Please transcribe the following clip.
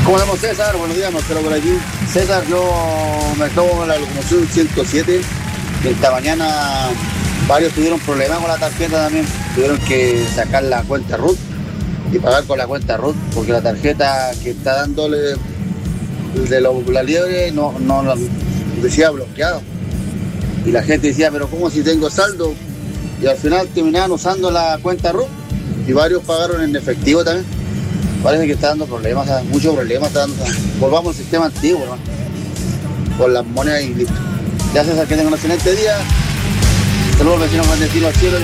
¿Cómo andamos, César? Buenos días, Marcelo por aquí. César, yo me tomo en la locomoción 107. Esta mañana varios tuvieron problemas con la tarjeta también. Tuvieron que sacar la cuenta RUT y pagar con la cuenta RUT porque la tarjeta que está dándole de la liebre no la decía bloqueado. Y la gente decía, pero ¿cómo si tengo saldo? Y al final terminaban usando la cuenta RUT y varios pagaron en efectivo también. Parece que está dando problemas, muchos problemas está dando. Volvamos al sistema antiguo, ¿no? Con las monedas y listo. Ya, César, que tengan un excelente día. Saludos, vecinos clandestinos al cielo.